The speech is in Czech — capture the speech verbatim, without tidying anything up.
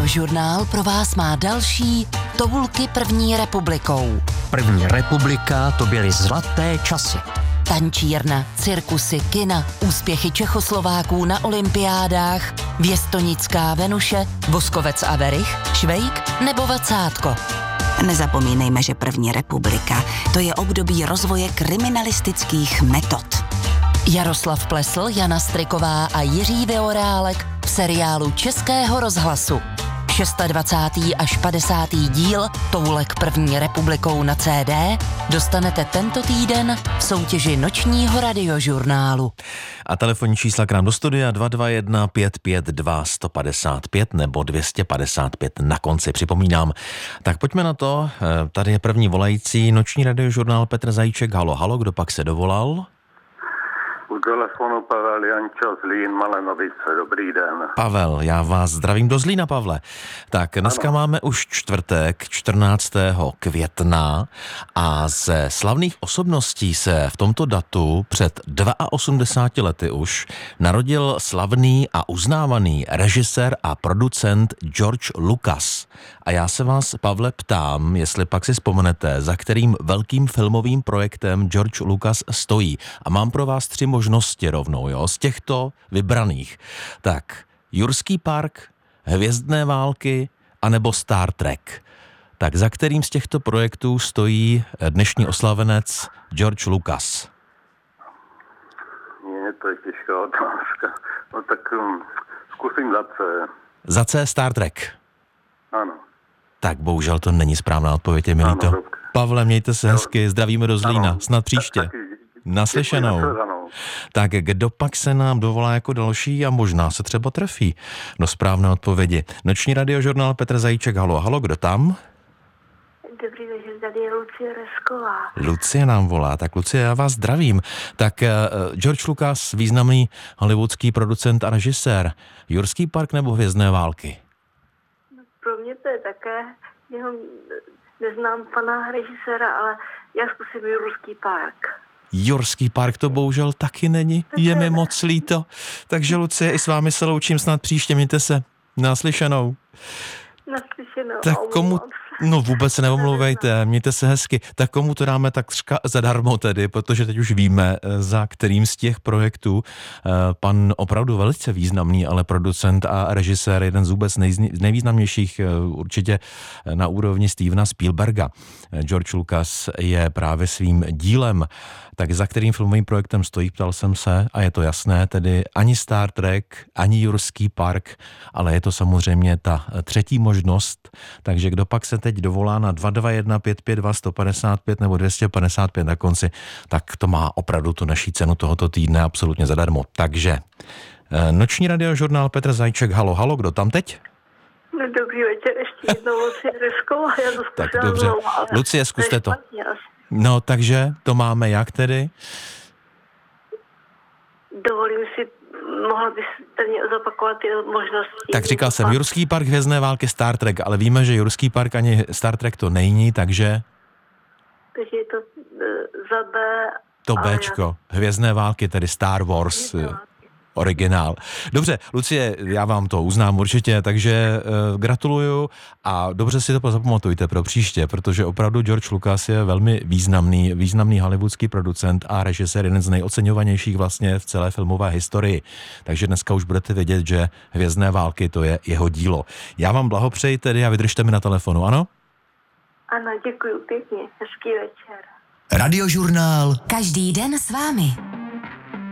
Radiožurnál pro vás má další Toulky první republikou. První republika, to byly zlaté časy. Tančírna, cirkusy, kina, úspěchy Čechoslováků na olympiádách, Věstonická Venuše, Voskovec a Verich, Švejk nebo Vacátko. Nezapomínejme, že první republika, to je období rozvoje kriminalistických metod. Jaroslav Plesl, Jana Striková a Jiří Vyorálek v seriálu Českého rozhlasu. dvacátý šestý až padesátý díl Toulek první republikou na C D dostanete tento týden v soutěži nočního radiožurnálu. A telefonní čísla k nám do studia dva dva jedna pět pět dva jedna nula pět pět nebo dvě stě padesát pět na konci, připomínám. Tak pojďme na to, tady je první volající, noční radiožurnál Petr Zajíček. Halo, halo, kdo pak se dovolal? U telefonu Pavel Jančo z Lín Malenovice. Dobrý den. Pavel, já vás zdravím do Zlína, Pavle. Tak dneska ano. Máme už čtvrtek, čtrnáctého května a ze slavných osobností se v tomto datu před osmdesáti dvěma lety už narodil slavný a uznávaný režisér a producent George Lucas. A já se vás, Pavle, ptám, jestli pak si vzpomenete, za kterým velkým filmovým projektem George Lucas stojí. A mám pro vás tři možnosti rovnou, jo, z těchto vybraných. Tak, Jurský park, Hvězdné války, anebo Star Trek. Tak za kterým z těchto projektů stojí dnešní oslavenec George Lucas? Je to je těžká otázka. No tak um, zkusím za C. Za C Star Trek. Ano. Tak bohužel to není správná odpověď, je mi líto. Pavle, mějte se hezky, zdravíme do Zlína, ano. Snad příště. Tak, taky, naslyšenou. Tak kdo pak se nám dovolá jako další a možná se třeba trefí do správné odpovědi. Noční radiožurnál Petr Zajíček, halo, halo, kdo tam? Dobrý večer, tady je Lucie Resková. Lucie nám volá, tak Lucie, já vás zdravím. Tak uh, George Lucas, významný hollywoodský producent a režisér, Jurský park nebo Hvězdné války? No, pro mě to je také, jeho neznám pana režiséra, ale já zkusím Jurský park. Jurský park to bohužel taky není, je mi moc líto. Takže Lucie, i s vámi se loučím, snad příště, mějte se. Naslyšenou. Naslyšenou. Tak komu... No vůbec se neomlouvejte, mějte se hezky. Tak komu to dáme takřka zadarmo tedy, protože teď už víme, za kterým z těch projektů pan opravdu velice významný, ale producent a režisér, jeden z vůbec nejvýznamnějších určitě na úrovni Stevena Spielberga. George Lucas je právě svým dílem, tak za kterým filmovým projektem stojí, ptal jsem se, a je to jasné, tedy ani Star Trek, ani Jurský park, ale je to samozřejmě ta třetí možnost, takže kdo pak se teď dovolá na dva dva jedna pět pět dva jedna nula pět pět nebo dvě stě padesát pět na konci, tak to má opravdu tu naší cenu tohoto týdne absolutně zadarmo. Takže noční radiožurnál Petr Zajíček, halo, halo, kdo tam teď? No dobrý večer, ještě jednou Lucie Resková, já to tak dobře, znovu, Lucie, zkuste to. No, takže to máme jak tedy? Dovolím si, mohla byste mě zopakovat ty možnosti. Tak říkal jsem, Jurský park, Hvězdné války, Star Trek, ale víme, že Jurský park ani Star Trek to není, takže... Takže je to uh, za B... To Bčko, Hvězdné války, tedy Star Wars... Originál. Dobře, Lucie, já vám to uznám určitě, takže uh, gratuluju a dobře si to zapamatujte pro příště, protože opravdu George Lucas je velmi významný, významný hollywoodský producent a režisér, jeden z nejoceňovanějších vlastně v celé filmové historii. Takže dneska už budete vědět, že Hvězdné války to je jeho dílo. Já vám blahopřeji tedy a vydržte mi na telefonu, ano? Ano, děkuji pěkně, hezký večer. Radiožurnál. Každý den s vámi.